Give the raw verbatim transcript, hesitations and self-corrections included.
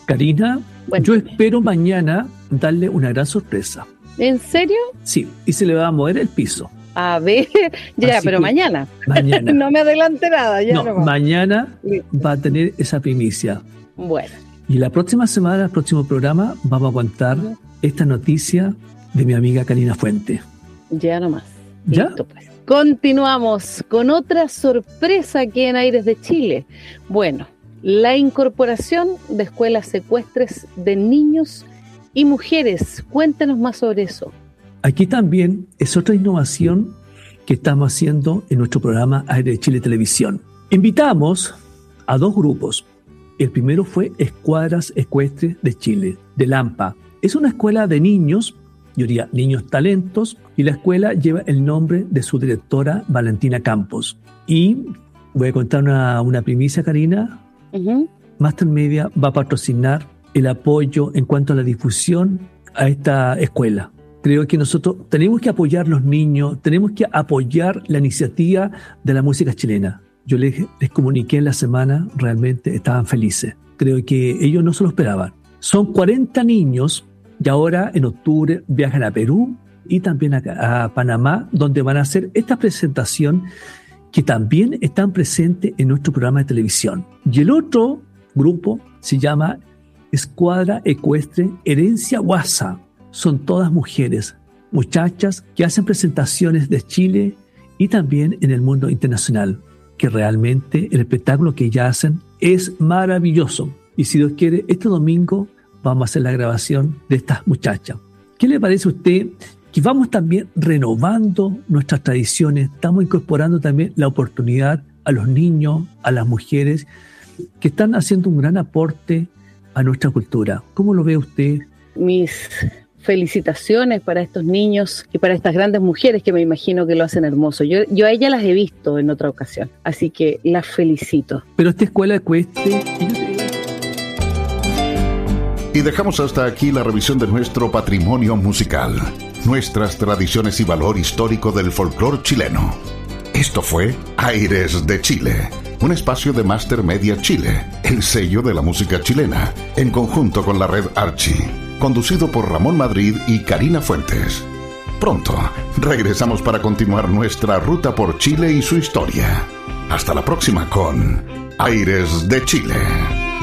Karina, Bueno, yo espero mañana darle una gran sorpresa. ¿en serio? Sí, y se le va a mover el piso. A ver, ya, Así pero que mañana. Mañana. No me adelante nada, ya no, nomás. mañana Listo. va a tener esa primicia. Bueno, Y la próxima semana, el próximo programa, vamos a contar Ujú. esta noticia de mi amiga Karina Fuente. ya nomás. ¿Ya? Listo, pues. Continuamos con otra sorpresa aquí en Aires de Chile. Bueno, la incorporación de escuelas secuestres de niños y mujeres. Cuéntanos más sobre eso. Aquí también es otra innovación que estamos haciendo en nuestro programa Aire de Chile Televisión. Invitamos a dos grupos. El primero fue Escuadras Ecuestres de Chile, de Lampa. Es una escuela de niños, yo diría niños talentos, y la escuela lleva el nombre de su directora, Valentina Campos. Y voy a contar una, una primicia, Karina. Uh-huh. Master Media va a patrocinar el apoyo en cuanto a la difusión a esta escuela. Creo que nosotros tenemos que apoyar a los niños, tenemos que apoyar la iniciativa de la música chilena. Yo les, les comuniqué en la semana, realmente estaban felices. Creo que ellos no se lo esperaban. Son cuarenta niños y ahora en octubre viajan a Perú y también a, a Panamá, donde van a hacer esta presentación que también están presentes en nuestro programa de televisión. Y el otro grupo se llama Escuadra Ecuestre Herencia Guasa. Son todas mujeres, muchachas que hacen presentaciones de Chile y también en el mundo internacional, que realmente el espectáculo que ellas hacen es maravilloso. Y si Dios quiere, este domingo vamos a hacer la grabación de estas muchachas. ¿Qué le parece a usted que vamos también renovando nuestras tradiciones? Estamos incorporando también la oportunidad a los niños, a las mujeres, que están haciendo un gran aporte a nuestra cultura. ¿Cómo lo ve usted? Mis felicitaciones para estos niños y para estas grandes mujeres que me imagino que lo hacen hermoso. Yo, yo a ellas las he visto en otra ocasión, así que las felicito. Pero esta escuela ecuestre... Y dejamos hasta aquí la revisión de nuestro patrimonio musical, nuestras tradiciones y valor histórico del folclore chileno. Esto fue Aires de Chile, un espacio de Master Media Chile, el sello de la música chilena, en conjunto con la red Archie, conducido por Ramón Madrid y Karina Fuentes. Pronto regresamos para continuar nuestra ruta por Chile y su historia. Hasta la próxima con Aires de Chile.